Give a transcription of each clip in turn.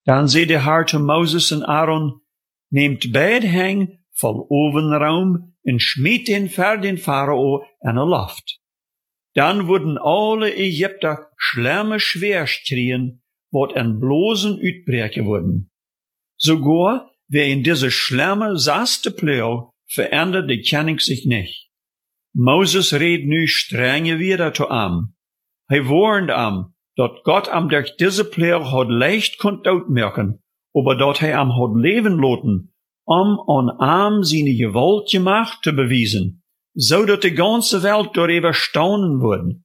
Dan zei de Heer te Moses en Aaron, neemt beid heng vol ovenraum en schmiet den voor den Pharao en een loft. Dan worden alle Egypter schlimme schwerstrien, wat en blozen uitbreken worden. Sogar wer in diese schlimme zaste pleur verändert de kenning zich nicht. Moses redt nu strenge wieder zu am. Hij warnt am, dat Gott am durch diese pleur had leicht konnt uitmerken, aber dat hij am had leven loten, an am seine Gewalt gemacht te bewiesen, zodat de ganze Welt darüber staunen würden.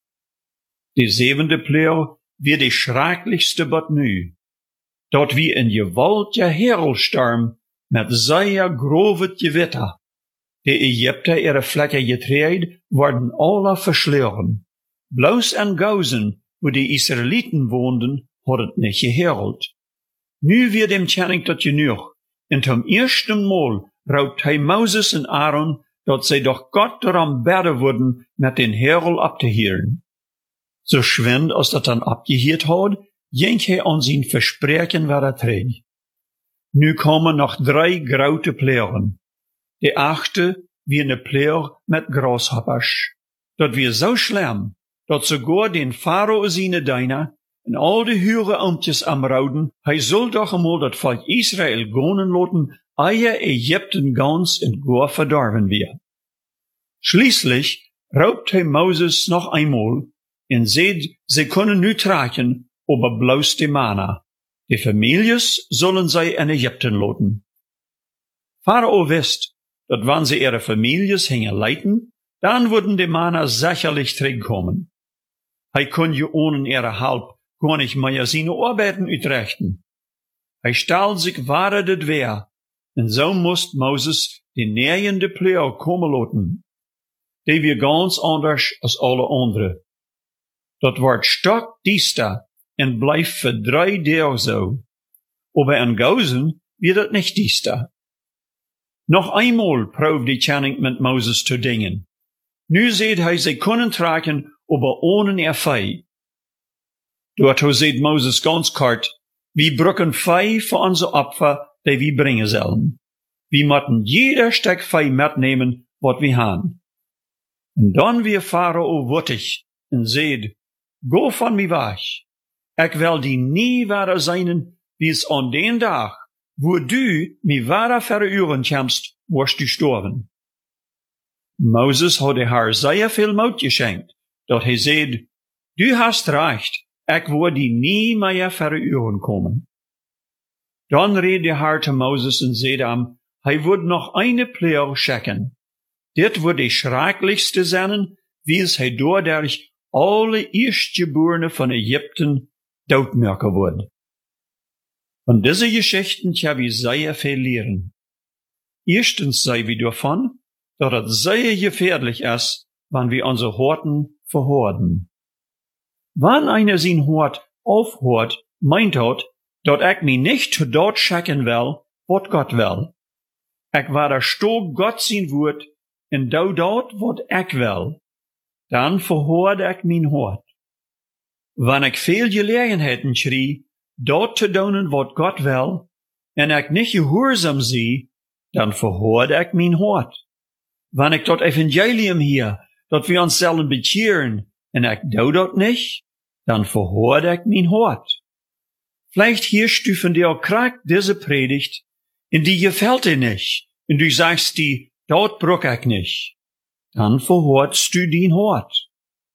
Die 7. pleur wird die schrecklichste bat nu. Dat wie een gewaltige herelstorm met zeer grove gewitter. De Egypter ihre Flecken getreid worden alle verschleuren. Bloos en Gauzen, wo die Israeliten woonden, had het nicht gehereld. Nu wird dem kenning dat genoeg. En zum ersten Mal raubt hij Moses en Aaron, dat zij doch Gott daran bidden worden, met den Herel ab te hieren. So schwind als dat dan abgehiert had, ging hij aan zijn verspreken weer terug. Nu komen nog 3 grote pleuren. De 8e wie een pleur met graashoppers. Dat weer zo schlimm, dat sogar den Pharao zijn diener en al de hure ambtjes am Rauden, hij zal doch eenmaal dat volk Israël gonen laten, eie Egypten gans en goor verdorven weer. Schließlich raubt hij Moses nog eenmaal en zei, ze kunnen nu tragen, aber bloos de Mana. De families zullen zij in Egypten laten. Pharao wist, dat wanneer ze ihre families gingen leiten, dan worden de Mana sicherlich terugkomen. Hij kon je ohne ihre Hulp gar nicht mehr seine Arbeiten uitrichten. Hij stel zich ware dit weer, en zo moest Moses de 9e pleur komen laten. Die weer ganz anders als alle andere. Dat wordt stokdiester en blijft voor 3 dagen zo. Aber in Gauzen wird het nicht diester. Noch einmal proeft die kenning met Moses te dingen. Nu zegt hij ze kunnen tragen, aber ohne erfei. Daartoe zegt Moses ganz kort, wie brucken Fei voor onze Opfer, die we brengen zullen. We moeten jeder stuk Fei metnemen, wat we haben. En dan weer Pharao wuttig en zegt, go van mij weg. Ik wil die nie ware zijn, wie es aan den dag, wo du mij ware veruren komst, wirst du sterven. Moses had haar zeer veel moed geschenkt, dat hij zei, du hast recht, ik word die nie meer veruren komen. Dan reed de Heer te Moses en zei hem, hij wordt nog eine pleur schicken. Dit wordt de schrecklichste zijn, wie es hij doordat alle Erstgeborene van Egypten doodmerken wordt. Van deze Geschichten hebben we zeer veel leren. Erstens zei we daarvan, dat het zeer gefährlich is, wanneer we onze Horten verhoorden. Wanneer einer zijn Hort aufhört, meint het, dat ik mij niet dort schicken wil, wat God wil. Ik werde sto God zijn woord, en doe dat wat ik wil. Dan verhoorde ik mijn hart. Wanneer ik veel gelegenheden schrie, dat te doen wat God wil, en ik niet gehoorzaam zie, dan verhoorde ik mijn hart. Wanneer ik dat evangelium hier, dat we ons zullen bekeren, en ik doe dat niet, dan verhoorde ik mijn hart. Vielleicht hierst du von dir krank diese Predigt, in die gefällt dir nicht, und du sagst die, dort bruch ich nicht. Dann verhorst du dein Hort.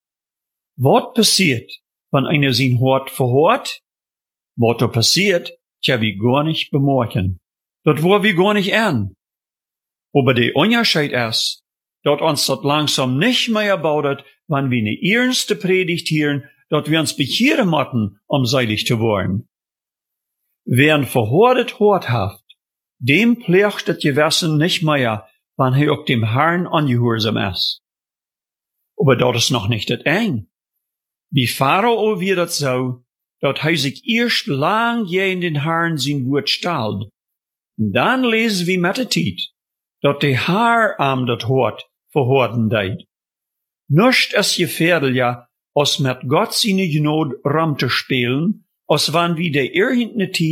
Was passiert, wenn einer sein Hort verhort? Was da passiert, tja, wir gar nicht bemerken. Das war wir gar nicht an. Aber der Unterschied ist, dass uns das langsam nicht mehr baut, wenn wir eine ernste Predigt hören, dass wir uns bekehren müssen, seilig zu werden. Wer ein verhortet Hort haft, dem pflegt das Gewissen nicht mehr, wenn er auch dem Herrn angehorsam ist. Aber das ist noch nicht das eng. Wie Pharao wird das so, dass er sich erst lang in den Herrn sein Wort stellt. Und dann lesen wir mit der Zeit, dass der Herr am das Hort verhorten deit. Nicht ist gefährlicher, als mit Gott seine Gnade rum zu spielen, als wenn wir der irgendeine Zeit